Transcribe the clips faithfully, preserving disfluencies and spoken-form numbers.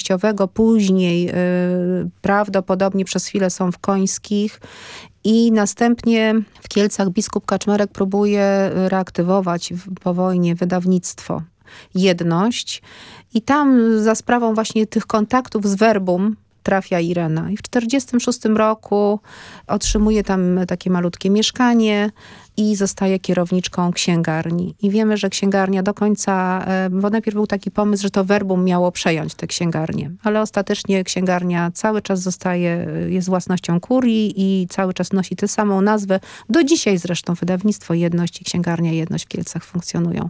Teściowego, później y, prawdopodobnie przez chwilę są w Końskich. I następnie w Kielcach biskup Kaczmarek próbuje reaktywować po wojnie wydawnictwo Jedność. I tam za sprawą właśnie tych kontaktów z Verbum trafia Irena. I w czterdziestym szóstym roku otrzymuje tam takie malutkie mieszkanie i zostaje kierowniczką księgarni. I wiemy, że księgarnia do końca, bo najpierw był taki pomysł, że to Verbum miało przejąć tę księgarnię, ale ostatecznie księgarnia cały czas zostaje, jest własnością kurii i cały czas nosi tę samą nazwę. Do dzisiaj zresztą wydawnictwo Jedność i księgarnia Jedność w Kielcach funkcjonują.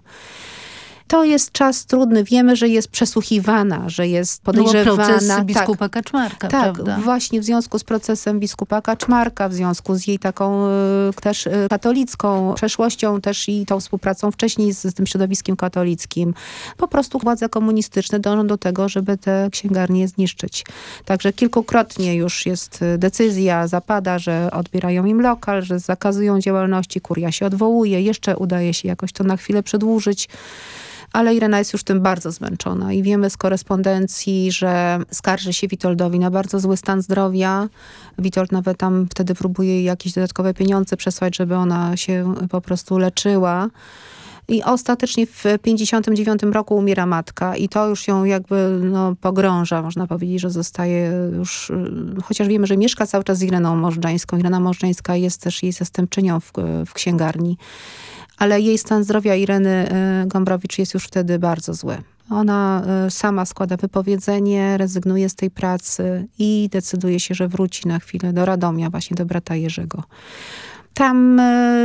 To jest czas trudny. Wiemy, że jest przesłuchiwana, że jest podejrzewana. No, proces biskupa tak, Kaczmarka, tak, prawda? właśnie w związku z procesem biskupa Kaczmarka, w związku z jej taką y, też y, katolicką przeszłością, też i tą współpracą wcześniej z, z tym środowiskiem katolickim. Po prostu władze komunistyczne dążą do tego, żeby te księgarnie zniszczyć. Także kilkukrotnie już jest decyzja, zapada, że odbierają im lokal, że zakazują działalności, kuria się odwołuje, jeszcze udaje się jakoś to na chwilę przedłużyć. Ale Irena jest już tym bardzo zmęczona i wiemy z korespondencji, że skarży się Witoldowi na bardzo zły stan zdrowia. Witold nawet tam wtedy próbuje jakieś dodatkowe pieniądze przesłać, żeby ona się po prostu leczyła. I ostatecznie w pięćdziesiątym dziewiątym roku umiera matka i to już ją jakby no, pogrąża, można powiedzieć, że zostaje już, chociaż wiemy, że mieszka cały czas z Ireną Możdżańską. Irena Możdżańska jest też jej zastępczynią w, w księgarni. Ale jej stan zdrowia Ireny Gombrowicz jest już wtedy bardzo zły. Ona sama składa wypowiedzenie, rezygnuje z tej pracy i decyduje się, że wróci na chwilę do Radomia, właśnie do brata Jerzego. Tam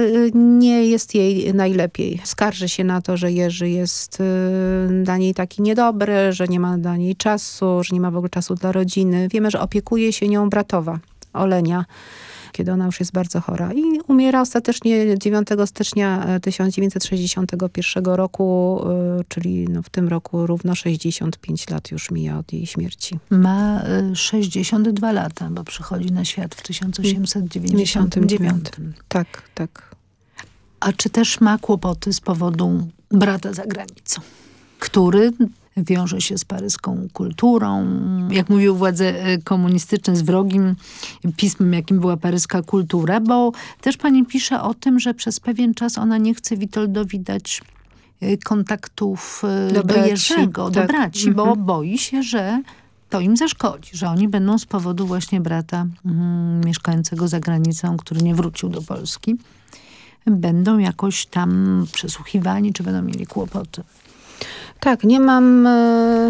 nie jest jej najlepiej. Skarży się na to, że Jerzy jest dla niej taki niedobry, że nie ma dla niej czasu, że nie ma w ogóle czasu dla rodziny. Wiemy, że opiekuje się nią bratowa, Olenia, kiedy ona już jest bardzo chora. I umiera ostatecznie dziewiątego stycznia tysiąc dziewięćset sześćdziesiątego pierwszego roku, czyli no w tym roku równo sześćdziesiąt pięć lat już mija od jej śmierci. Ma sześćdziesiąt dwa lata, bo przychodzi na świat w tysiąc osiemset dziewięćdziesiątym dziewiątym. Tak, tak. A czy też ma kłopoty z powodu brata za granicą, który wiąże się z paryską kulturą. Jak mówił władze komunistyczne, z wrogim pismem, jakim była paryska kultura, bo też pani pisze o tym, że przez pewien czas ona nie chce Witoldowi dać kontaktów do, do Jerzego, tak. do braci, mhm. bo boi się, że to im zaszkodzi, że oni będą z powodu właśnie brata mm, mieszkającego za granicą, który nie wrócił do Polski, będą jakoś tam przesłuchiwani, czy będą mieli kłopoty. Tak, nie mam e,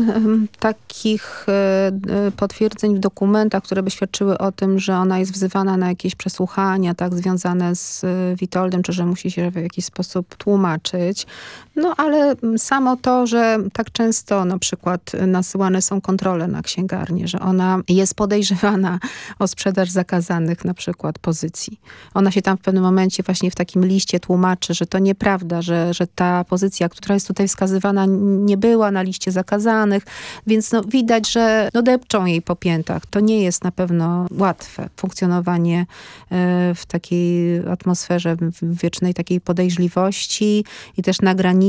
takich e, potwierdzeń w dokumentach, które by świadczyły o tym, że ona jest wzywana na jakieś przesłuchania, tak, związane z e, Witoldem, czy że musi się w jakiś sposób tłumaczyć. No ale samo to, że tak często na przykład nasyłane są kontrole na księgarnię, że ona jest podejrzewana o sprzedaż zakazanych na przykład pozycji. Ona się tam w pewnym momencie właśnie w takim liście tłumaczy, że to nieprawda, że, że ta pozycja, która jest tutaj wskazywana, nie była na liście zakazanych, więc no, widać, że no, depczą jej po piętach. To nie jest na pewno łatwe funkcjonowanie y, w takiej atmosferze wiecznej takiej podejrzliwości i też na granicy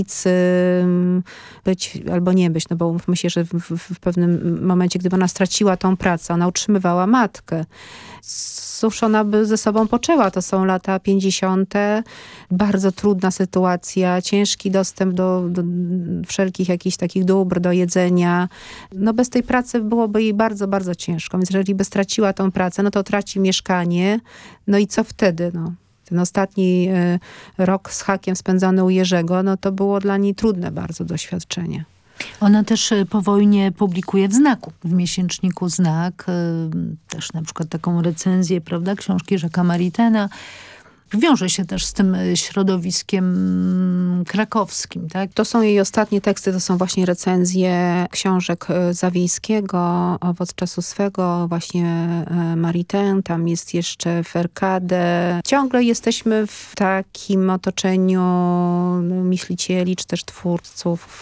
być albo nie być, no bo myślę, że w, w, w pewnym momencie, gdyby ona straciła tą pracę, ona utrzymywała matkę, cóż ona by ze sobą poczęła. To są lata pięćdziesiąte. Bardzo trudna sytuacja, ciężki dostęp do, do wszelkich jakichś takich dóbr, do jedzenia. No bez tej pracy byłoby jej bardzo, bardzo ciężko. Więc jeżeli by straciła tą pracę, no to traci mieszkanie. No i co wtedy? No, ten ostatni y, rok z hakiem spędzony u Jerzego, no to było dla niej trudne bardzo doświadczenie. Ona też po wojnie publikuje w Znaku, w miesięczniku Znak, też na przykład taką recenzję, prawda, książki Jacques'a Maritaina. Wiąże się też z tym środowiskiem krakowskim, tak? To są jej ostatnie teksty, to są właśnie recenzje książek Zawiejskiego, Owoc czasu swego, właśnie Maritain, tam jest jeszcze Ferkade. Ciągle jesteśmy w takim otoczeniu myślicieli, czy też twórców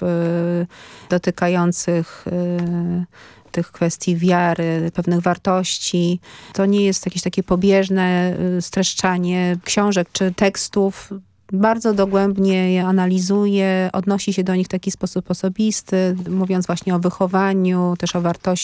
dotykających tych kwestii wiary, pewnych wartości. To nie jest jakieś takie pobieżne streszczanie książek czy tekstów. Bardzo dogłębnie je analizuje, odnosi się do nich w taki sposób osobisty, mówiąc właśnie o wychowaniu, też o wartościach.